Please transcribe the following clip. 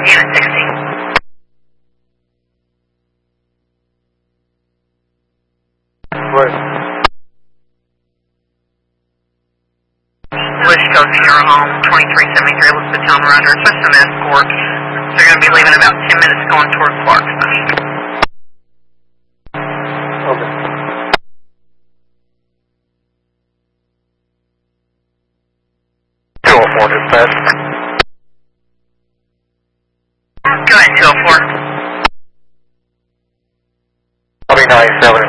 Unit 16. Right. Wish Coast Funeral Home, 2373 Elizabeth Town Runner. It's some escort. They're going to be leaving about 10 minutes going toward Clarkston. Okay. Dispatch. Go ahead, 204. I'll be 97